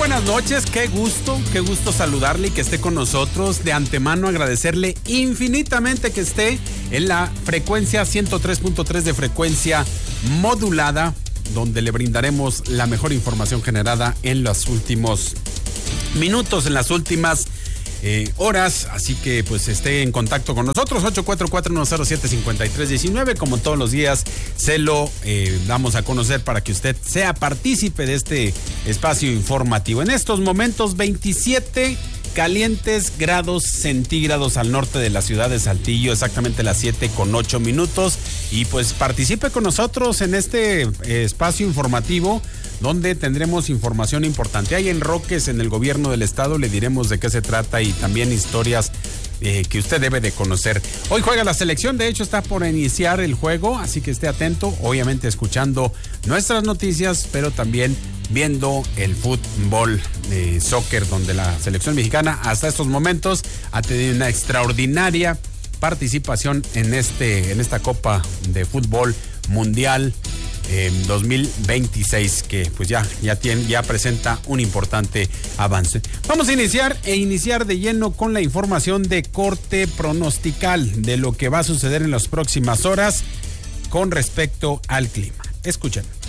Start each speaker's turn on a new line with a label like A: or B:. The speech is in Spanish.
A: buenas noches, qué gusto saludarle y que esté con nosotros. De antemano agradecerle infinitamente que esté en la frecuencia 103.3 de frecuencia modulada, donde le brindaremos la mejor información generada en los últimos minutos, en las últimas horas, así que pues esté en contacto con nosotros. 844-107-5319, como todos los días se lo damos a conocer para que usted sea partícipe de este espacio informativo. En estos momentos 27 calientes grados centígrados al norte de la ciudad de Saltillo, exactamente las 7:08, y pues participe con nosotros en este espacio informativo, donde tendremos información importante. Hay enroques en el gobierno del estado, le diremos de qué se trata y también historias que usted debe de conocer. Hoy juega la selección, de hecho está por iniciar el juego, así que esté atento, obviamente escuchando nuestras noticias, pero también viendo el fútbol de soccer, donde la selección mexicana hasta estos momentos ha tenido una extraordinaria participación en esta Copa de Fútbol Mundial 2026, que pues ya presenta un importante avance. Vamos a iniciar de lleno con la información de corte pronostical de lo que va a suceder en las próximas horas con respecto al clima. Escuchen.